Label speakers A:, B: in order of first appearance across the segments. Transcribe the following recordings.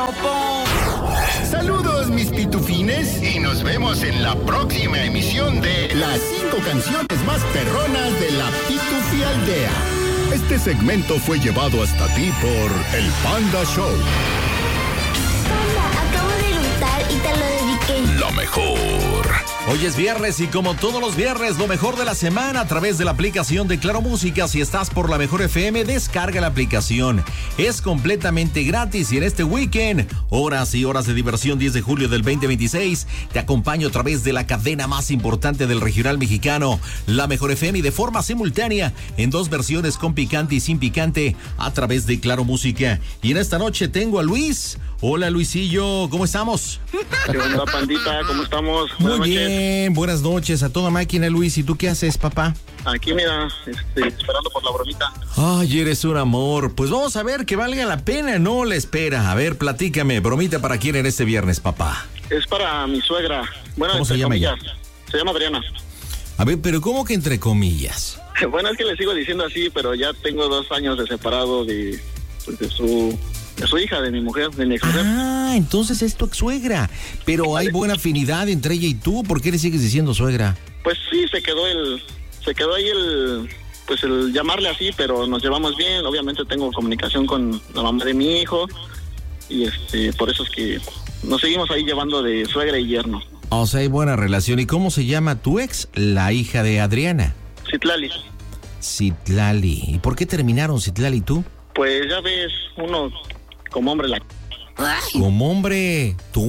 A: Saludos, mis pitufines, y nos vemos en la próxima emisión de las 5 canciones más perronas de la Pitufi Aldea. Este segmento fue llevado hasta ti por el Panda Show.
B: Panda, acabo de eructar y te lo dediqué.
C: Lo mejor. Hoy es viernes y como todos los viernes, lo mejor de la semana a través de la aplicación de Claro Música. Si estás por la Mejor FM, descarga la aplicación. Es completamente gratis y en este weekend, horas y horas de diversión 10 de julio del 2026, te acompaño a través de la cadena más importante del regional mexicano, la Mejor FM, y de forma simultánea en 2 versiones con picante y sin picante a través de Claro Música. Y en esta noche tengo a Luis. Hola, Luisillo, ¿cómo estamos?
D: ¿Qué onda, pandita? ¿Cómo estamos?
C: Muy bien, buenas noches a toda máquina, Luis. ¿Y tú qué haces, papá?
D: Aquí, mira, esperando por la bromita.
C: Ay, eres un amor. Pues vamos a ver que valga la pena, no la espera. A ver, platícame, bromita para quién en este viernes, papá.
D: Es para mi suegra. Bueno,
C: ¿cómo se llama ella?
D: Se llama Adriana.
C: A ver, pero ¿cómo que entre comillas?
D: Bueno, es que le sigo diciendo así, pero ya tengo 2 años de separado de su hija, de mi mujer, de mi ex-mujer.
C: Ah, entonces es tu ex-suegra. Pero hay buena afinidad entre ella y tú. ¿Por qué le sigues diciendo suegra?
D: Pues sí, se quedó ahí el llamarle así, pero nos llevamos bien. Obviamente tengo comunicación con la mamá de mi hijo y por eso es que nos seguimos ahí llevando de suegra y yerno.
C: O sea, hay buena relación. ¿Y cómo se llama tu ex, la hija de Adriana?
D: Citlali.
C: Citlali. ¿Y por qué terminaron, Citlali, y tú?
D: Pues ya ves, uno como hombre la...
C: ¿Como hombre? ¿Tú?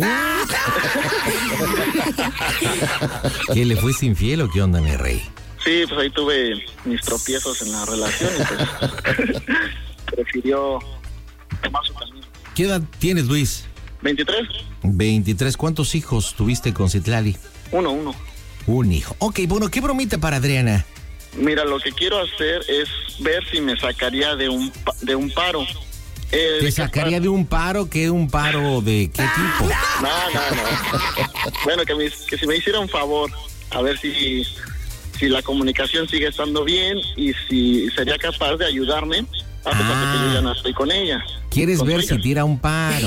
C: ¿Qué, le fuiste infiel o qué onda, mi rey?
D: Sí, pues ahí tuve mis tropiezos en la relación y pues prefirió tomar su camino.
C: ¿Qué edad tienes, Luis?
D: 23.
C: 23. ¿Cuántos hijos tuviste con Citlali?
D: Uno.
C: Un hijo. Ok, bueno, ¿qué bromita para Adriana?
D: Mira, lo que quiero hacer es ver si me sacaría de un paro.
C: ¿Te sacaría de un paro? ¿Qué un paro de qué tipo?
D: No. Bueno, que si me hiciera un favor, a ver si la comunicación sigue estando bien y si sería capaz de ayudarme a pesar de que yo ya no estoy con ella.
C: ¿Quieres ver si tira un paro?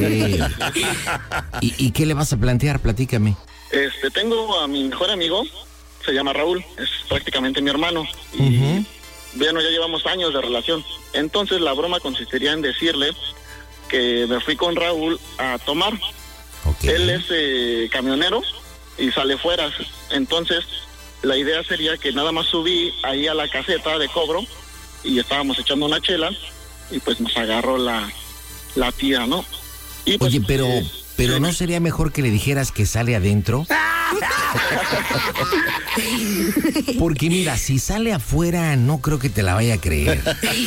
C: ¿Y qué le vas a plantear? Platícame.
D: Tengo a mi mejor amigo, se llama Raúl, es prácticamente mi hermano. Y bueno, ya llevamos años de relación. Entonces la broma consistiría en decirle que me fui con Raúl a tomar.
C: Okay.
D: Él es camionero y sale fuera. Entonces la idea sería que nada más subí ahí a la caseta de cobro y estábamos echando una chela y pues nos agarró la tía, ¿no? Y pues,
C: oye, pero ¿no sería mejor que le dijeras que sale adentro? Porque mira, si sale afuera, no creo que te la vaya a creer.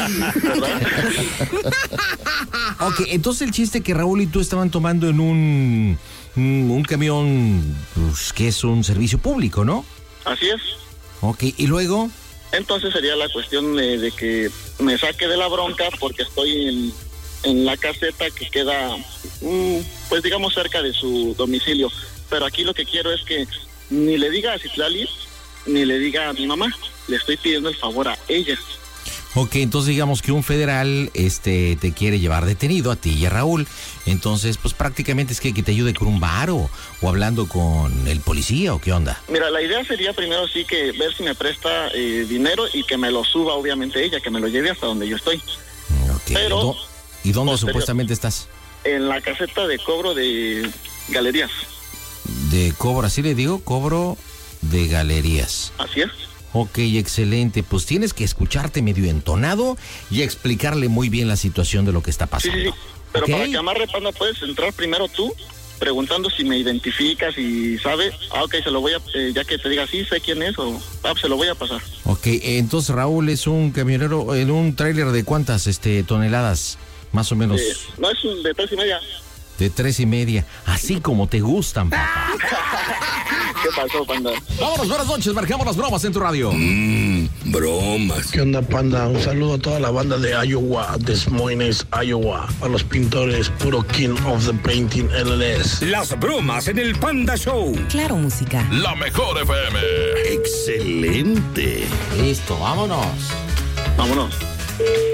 C: Ok, entonces el chiste que Raúl y tú estaban tomando en un camión, pues, que es un servicio público, ¿no?
D: Así es.
C: Ok, ¿y luego?
D: Entonces sería la cuestión de que me saque de la bronca porque estoy en la caseta que queda, pues digamos, cerca de su domicilio. Pero aquí lo que quiero es que ni le diga a Citlali, ni le diga a mi mamá. Le estoy pidiendo el favor a ella.
C: Ok, entonces digamos que un federal te quiere llevar detenido a ti y a Raúl. Entonces, pues prácticamente es que te ayude con un bar o hablando con el policía o qué onda.
D: Mira, la idea sería primero sí que ver si me presta dinero y que me lo suba obviamente ella, que me lo lleve hasta donde yo estoy.
C: Ok.
D: Pero,
C: ¿y dónde supuestamente estás?
D: En la caseta de cobro de galerías.
C: De cobro, así le digo, cobro de galerías.
D: Así es.
C: Ok, excelente. Pues tienes que escucharte medio entonado y explicarle muy bien la situación de lo que está pasando.
D: Sí. Pero
C: ¿okay?
D: Para que amarre, Panda, puedes entrar primero tú, preguntando si me identificas y sabe. Ok, se lo voy a, ya que te diga sí, sé quién es, o se lo voy a pasar.
C: Ok, entonces Raúl es un camionero en un tráiler de ¿cuántas toneladas? Más o menos.
D: No, es de 3.5.
C: De 3.5. Así como te gustan, papá.
D: ¿Qué pasó, Panda?
C: Vámonos, buenas noches, marcamos las bromas en tu radio.
E: Bromas. ¿Qué onda, Panda? Un saludo a toda la banda de Iowa, Des Moines, Iowa. A los pintores, puro King of the Painting LLS.
F: Las bromas en el Panda Show.
G: Claro Música.
C: La Mejor FM.
F: Excelente.
C: Listo, vámonos.
D: Vámonos.